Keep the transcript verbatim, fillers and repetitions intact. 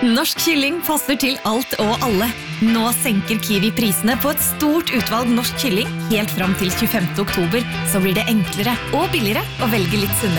Norsk kylling passer til alt og alle. Nå senker Kiwi prisene på et stort utvalg norsk kylling helt fram til tjuefemte oktober, så blir det enklere og billigere å velge litt sunnere.